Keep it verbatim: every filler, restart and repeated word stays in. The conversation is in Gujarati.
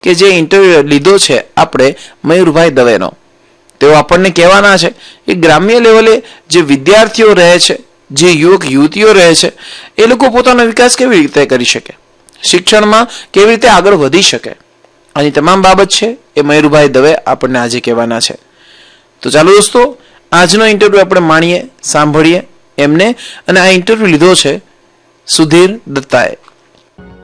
કે જે ઇન્ટરવ્યુ લીધો છે આપણે મયુરભાઈ દવેનો, તેઓ આપણને કહેવાના છે કે ગ્રામ્ય લેવલે જે વિદ્યાર્થીઓ રહે છે, જે યુવક યુવતીઓ રહે છે, એ લોકો પોતાનો વિકાસ કેવી રીતે કરી શકે, શિક્ષણમાં કેવી રીતે આગળ વધી શકે, આની તમામ બાબત છે એ મયુરભાઈ દવે આપણને આજે કહેવાના છે. તો ચાલો દોસ્તો, આજનો ઇન્ટરવ્યુ આપણે માણીએ, સાંભળીએ એમને. અને આ ઇન્ટરવ્યુ લીધો છે સુધીર દત્તાએ.